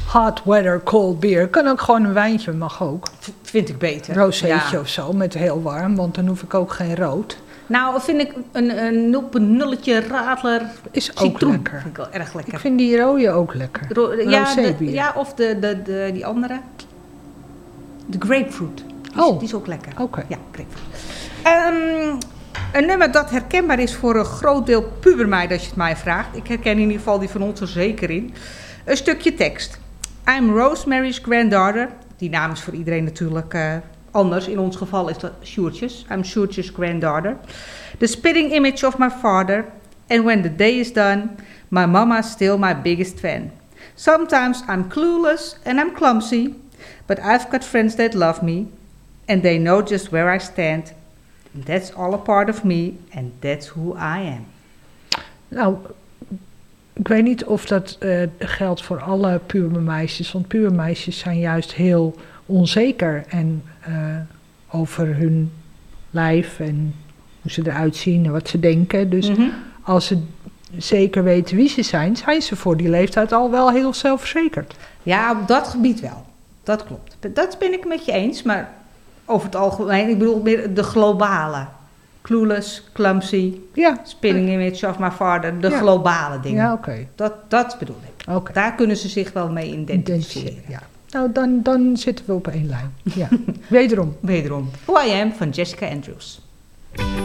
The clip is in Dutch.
hot weather, cold beer. Kan ook gewoon een wijntje, mag ook. Vind ik beter. Rozeetje of zo, met heel warm, want dan hoef ik ook geen rood. Nou, vind ik een 0,0 radler Is ook citroen. lekker. Vind ik wel erg lekker. Ik vind die rode ook lekker. Rozebier. Ja, of die andere. De grapefruit. Die is ook lekker. Oké. Ja, grapefruit. Een nummer dat herkenbaar is voor een groot deel pubermeiden, als je het mij vraagt. Ik herken in ieder geval die van ons er zeker in. Een stukje tekst. I'm Rosemary's granddaughter. Die naam is voor iedereen natuurlijk anders. In ons geval is dat Sjoerdjes. I'm Sjoerdjes' granddaughter. The spitting image of my father. And when the day is done, my mama's still my biggest fan. Sometimes I'm clueless and I'm clumsy. But I've got friends that love me. And they know just where I stand. That's all a part of me. And that's who I am. Nou, ik weet niet of dat geldt voor alle pubermeisjes. Want pubermeisjes zijn juist heel onzeker en over hun lijf en hoe ze eruit zien en wat ze denken. Dus als ze zeker weten wie ze zijn ze voor die leeftijd al wel heel zelfverzekerd. Ja, op dat gebied wel. Dat klopt. Dat ben ik met je eens, maar over het algemeen, ik bedoel meer de globale. Clueless, clumsy, spinning image of my father, de globale dingen. Ja, oké. Dat bedoel ik. Okay. Daar kunnen ze zich wel mee identificeren. Ja. Nou, dan zitten we op één lijn. Ja. Wederom. Who I Am van Jessica Andrews.